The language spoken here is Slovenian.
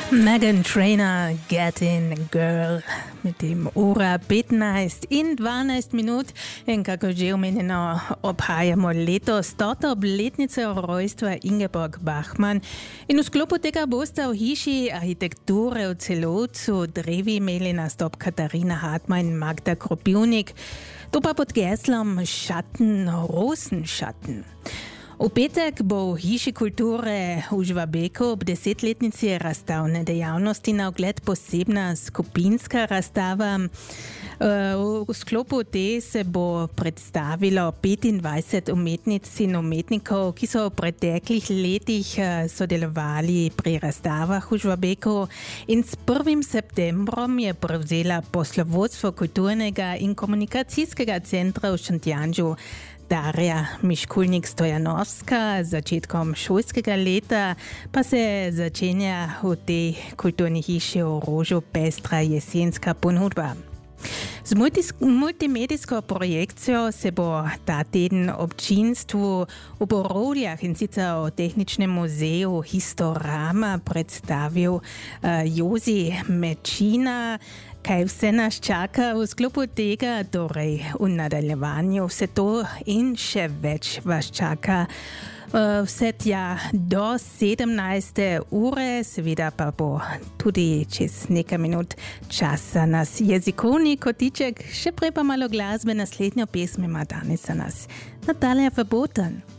Meghan Trainor, Get In Girl. Mit dem ura 15 in 12 minut. In kako že omenjeno obhajamo letos 100. obletnico rojstva Ingeborg Bachmann. In v sklopu tega bosta v hiši arhitekture v celovcu drevi imeli nastop Katarina Hartmann in Magda Kropivnik. To pa pod geslom Schatten, Rosenschatten. V petek bo v hiši kulture v Žvabeku ob 10-letnici razstavne dejavnosti na ogled posebna skupinska razstava. V sklopu te se bo predstavilo 25 umetnic in umetnikov, ki so v preteklih letih sodelovali pri razstavah v Žvabeku in s 1. septembrom je prevzela poslovodstvo kulturnega in komunikacijskega centra v Šentjanžu Darja Miškulnik-Stojanovska. Začetkom šolskega leta pa se začenja v tej kulturni hiši v Rožu pestra jesenska ponudba. Z multimedijsko projekcijo se bo ta teden občinstvu v Borovljah in sicer v Tehničnem muzeju Historama predstavil Jozi Mečina. Kaj vse nas čaka v sklopu tega, torej v nadaljevanju vse to in še več vas čaka. Vse tja do 17. ure, seveda pa bo tudi čez nekaj minut časa nas jezikovni kotiček, še prej pa malo glasbe. Naslednjo pesem ima danes za nas Natalija Verboten.